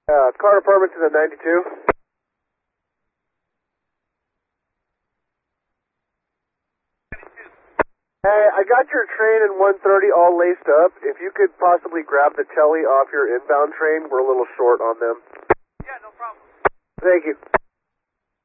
Car department to the 92. Hey, I got your train in 130 all laced up. If you could possibly grab the telly off your inbound train, we're a little short on them. Yeah, no problem. Thank you.